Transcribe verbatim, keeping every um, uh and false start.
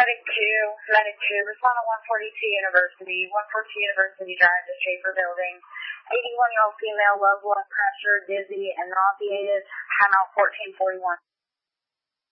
Medic two, Medic two, respond to one forty-two University, one forty-two University Drive to Schaefer Building. eighty-one-year-old female, low blood pressure, dizzy, and nauseated, Hanau fourteen forty-one.